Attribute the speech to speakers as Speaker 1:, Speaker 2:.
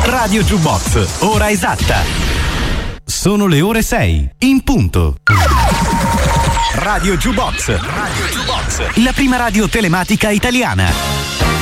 Speaker 1: Radio Jukebox, ora esatta. Sono le ore 6, in punto. Radio Jukebox, la prima radio telematica italiana.